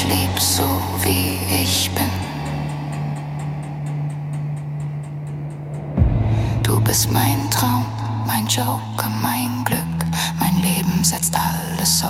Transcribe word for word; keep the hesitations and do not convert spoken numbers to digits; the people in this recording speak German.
dich lieb, so wie ich bin. Du bist mein Traum, mein Joker, mein Glück. Mein Leben setzt alles